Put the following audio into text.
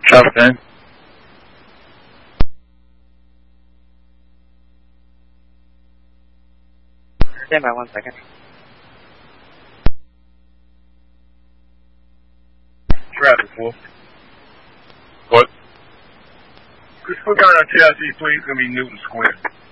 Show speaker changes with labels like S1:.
S1: Justin.
S2: Stand by 1 second.
S3: Traffic, Wolf.
S1: What?
S3: Could you put down our chassis, please? It's going to be Newton Square.